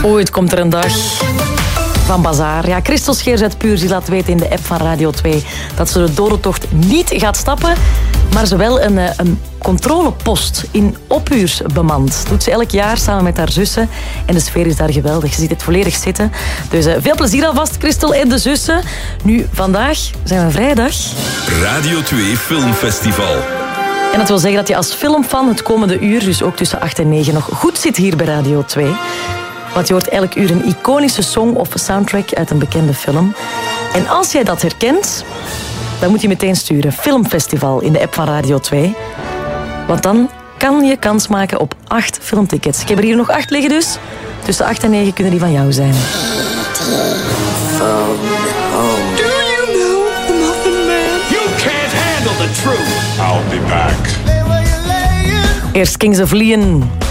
Ooit komt er een dag van Bazaar. Ja, Christel Scheers uit Puur laat weten in de app van Radio 2 dat ze de dodentocht niet gaat stappen, maar ze wel een controlepost in Ophuurs bemant. Doet ze elk jaar samen met haar zussen. En de sfeer is daar geweldig. Je ziet het volledig zitten. Dus veel plezier alvast, Christel en de zussen. Nu, vandaag zijn we vrijdag. Radio 2 Filmfestival. En dat wil zeggen dat je als filmfan het komende uur, dus ook tussen 8 en 9, nog goed zit hier bij Radio 2. Want je hoort elk uur een iconische song of soundtrack uit een bekende film. En als jij dat herkent, dan moet je meteen sturen. Filmfestival in de app van Radio 2. Want dan kan je kans maken op 8 filmtickets. Ik heb er hier nog 8 liggen dus. Tussen 8 en 9 kunnen die van jou zijn. Do you know the Muffin Man? You can't handle the truth. I'll be back. Eerst Kings of Leon.